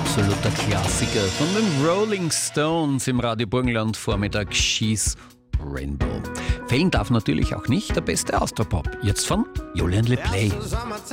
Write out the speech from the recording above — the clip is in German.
absoluter Klassiker von den Rolling Stones im Radio Burgenland Vormittag She's Rainbow. Fehlen darf natürlich auch nicht der beste Austropop. Jetzt von Julian Le Play.